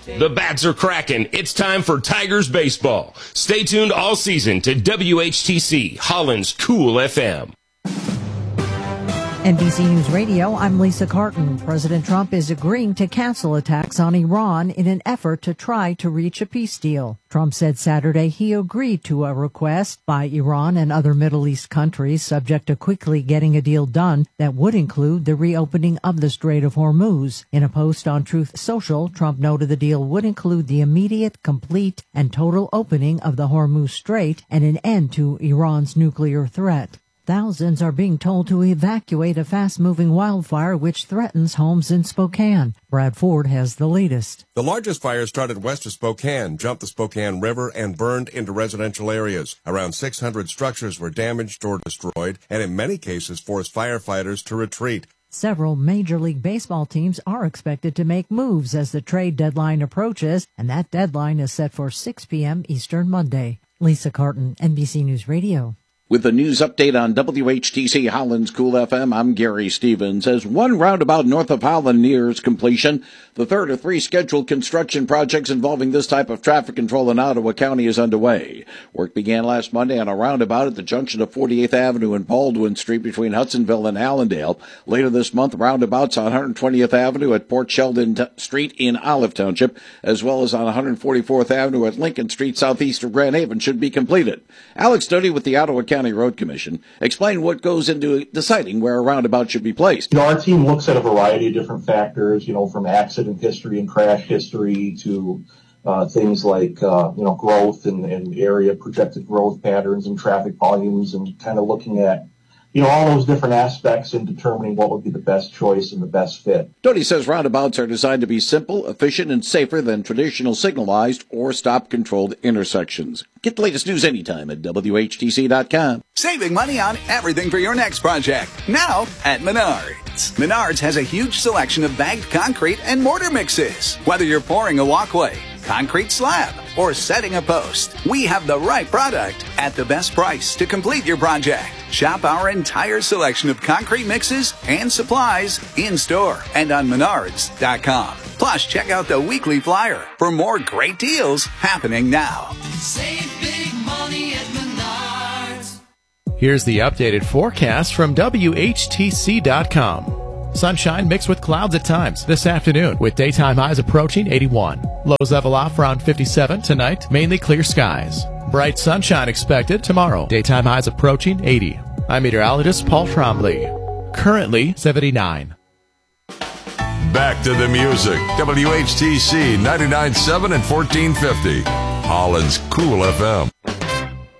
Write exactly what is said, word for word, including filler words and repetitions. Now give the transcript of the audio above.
The bats are cracking. It's time for Tigers baseball. Stay tuned all season to W H T C, Holland's Cool F M. N B C News Radio, I'm Lisa Carton. President Trump is agreeing to cancel attacks on Iran in an effort to try to reach a peace deal. Trump said Saturday he agreed to a request by Iran and other Middle East countries subject to quickly getting a deal done that would include the reopening of the Strait of Hormuz. In a post on Truth Social, Trump noted the deal would include the immediate, complete, and total opening of the Hormuz Strait and an end to Iran's nuclear threat. Thousands are being told to evacuate a fast-moving wildfire which threatens homes in Spokane. Brad Ford has the latest. The largest fire started west of Spokane, jumped the Spokane River, and burned into residential areas. Around six hundred structures were damaged or destroyed, and in many cases forced firefighters to retreat. Several Major League Baseball teams are expected to make moves as the trade deadline approaches, and that deadline is set for six p.m. Eastern Monday. Lisa Carton, N B C News Radio. With the news update on W H T C Holland's Cool F M, I'm Gary Stevens. As one roundabout north of Holland nears completion, the third of three scheduled construction projects involving this type of traffic control in Ottawa County is underway. Work began last Monday on a roundabout at the junction of forty-eighth Avenue and Baldwin Street between Hudsonville and Allendale. Later this month, roundabouts on one hundred twentieth Avenue at Port Sheldon T- Street in Olive Township, as well as on one hundred forty-fourth Avenue at Lincoln Street southeast of Grand Haven, should be completed. Alex Doty with the Ottawa County Road Commission explain what goes into deciding where a roundabout should be placed. You know, our team looks at a variety of different factors, you know, from accident history and crash history to uh, things like, uh, you know, growth and, and area projected growth patterns and traffic volumes, and kind of looking at, you know, all those different aspects in determining what would be the best choice and the best fit. Doty says roundabouts are designed to be simple, efficient, and safer than traditional signalized or stop-controlled intersections. Get the latest news anytime at W H T C dot com. Saving money on everything for your next project. Now at Menards. Menards has a huge selection of bagged concrete and mortar mixes. Whether you're pouring a walkway, concrete slab, or setting a post, we have the right product at the best price to complete your project. Shop our entire selection of concrete mixes and supplies in-store and on menards dot com. Plus, check out the weekly flyer for more great deals happening now. Save big money at Menards. Here's the updated forecast from W H T C dot com. Sunshine mixed with clouds at times this afternoon, with daytime highs approaching eighty-one. Lows level off around fifty-seven tonight, mainly clear skies. Bright sunshine expected tomorrow, daytime highs approaching eighty. I'm meteorologist Paul Trombley. Currently seventy-nine. Back to the music. W H T C ninety-nine point seven and fourteen fifty. Holland's Cool F M.